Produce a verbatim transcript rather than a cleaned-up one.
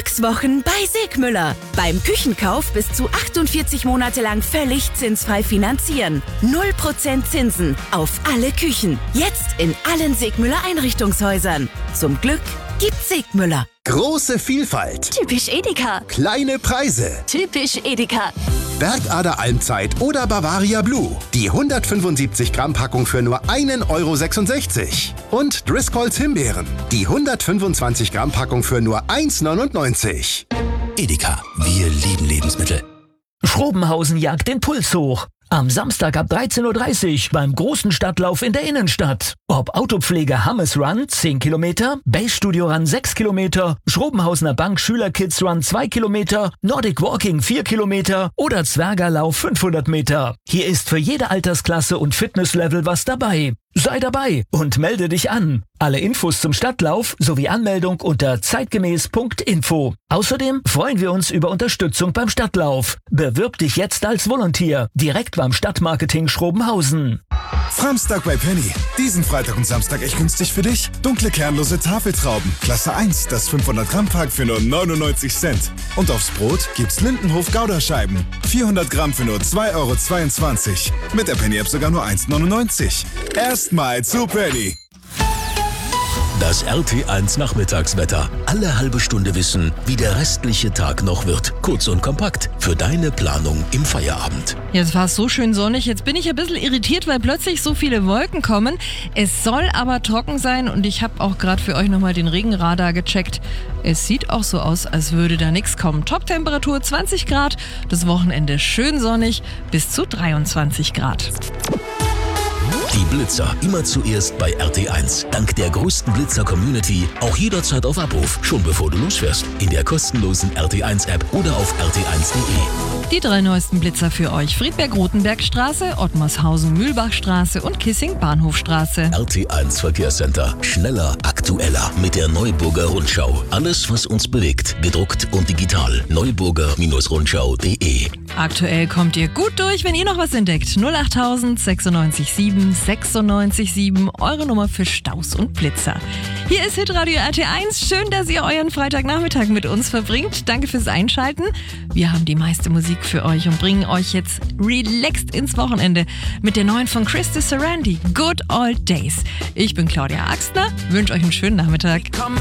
Glückswochen bei Segmüller. Beim Küchenkauf bis zu achtundvierzig Monate lang völlig zinsfrei finanzieren. null Prozent Zinsen auf alle Küchen. Jetzt in allen Segmüller Einrichtungshäusern. Zum Glück gibt's Segmüller. Große Vielfalt. Typisch Edeka. Kleine Preise. Typisch Edeka. Bergader Almzeit oder Bavaria Blue. Die hundertfünfundsiebzig Gramm Packung für nur einen Euro sechsundsechzig. Und Driscolls Himbeeren. Die hundertfünfundzwanzig Gramm Packung für nur eins neunundneunzig. Edeka, wir lieben Lebensmittel. Schrobenhausen jagt den Puls hoch. Am Samstag ab dreizehn Uhr dreißig beim großen Stadtlauf in der Innenstadt. Ob Autopflege Hammes Run zehn Kilometer, Base Studio Run sechs Kilometer, Schrobenhausener Bank Schüler Kids Run zwei Kilometer, Nordic Walking vier Kilometer oder Zwergerlauf fünfhundert Meter. Hier ist für jede Altersklasse und Fitnesslevel was dabei. Sei dabei und melde dich an. Alle Infos zum Stadtlauf sowie Anmeldung unter zeitgemäß Punkt info. Außerdem freuen wir uns über Unterstützung beim Stadtlauf. Bewirb dich jetzt als Volunteer direkt beim Stadtmarketing Schrobenhausen. Framstag bei Penny. Diesen Freitag und Samstag echt günstig für dich. Dunkle kernlose Tafeltrauben. Klasse eins, das fünfhundert Gramm Pack für nur neunundneunzig Cent. Und aufs Brot gibt's Lindenhof Gouda-Scheiben. vierhundert Gramm für nur zwei Euro zweiundzwanzig. Mit der Penny-App sogar nur eins neunundneunzig. Erstmal zu Penny. Das R T eins Nachmittagswetter. Alle halbe Stunde wissen, wie der restliche Tag noch wird. Kurz und kompakt für deine Planung im Feierabend. Jetzt war es so schön sonnig. Jetzt bin ich ein bisschen irritiert, weil plötzlich so viele Wolken kommen. Es soll aber trocken sein und ich habe auch gerade für euch nochmal den Regenradar gecheckt. Es sieht auch so aus, als würde da nichts kommen. Top-Temperatur zwanzig Grad, das Wochenende schön sonnig bis zu dreiundzwanzig Grad. Die Blitzer immer zuerst bei R T eins. Dank der größten Blitzer-Community auch jederzeit auf Abruf, schon bevor du losfährst. In der kostenlosen R T eins App oder auf r t eins punkt de. Die drei neuesten Blitzer für euch: Friedberg-Rotenberg-Straße, Ottmarshausen-Mühlbachstraße und Kissing-Bahnhofstraße. R T eins Verkehrscenter. Schneller, aktueller mit der Neuburger Rundschau. Alles, was uns bewegt, gedruckt und digital. neuburger Rundschau punkt de. Aktuell kommt ihr gut durch, wenn ihr noch was entdeckt. null achttausend sechsundneunzig sieben sechsundneunzig sieben, eure Nummer für Staus und Blitzer. Hier ist Hitradio R T eins. Schön, dass ihr euren Freitagnachmittag mit uns verbringt. Danke fürs Einschalten. Wir haben die meiste Musik für euch und bringen euch jetzt relaxed ins Wochenende mit der neuen von Christy Sarandi, Good Old Days. Ich bin Claudia Axtner, wünsche euch einen schönen Nachmittag.